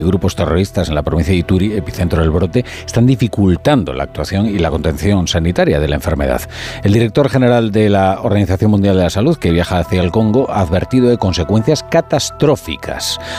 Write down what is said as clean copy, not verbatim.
grupos terroristas en la provincia de Ituri, epicentro del brote, están dificultando la actuación y la contención sanitaria de la enfermedad. El director general de la Organización Mundial de la Salud, que viaja hacia el Congo, ha advertido de consecuencias catastróficas.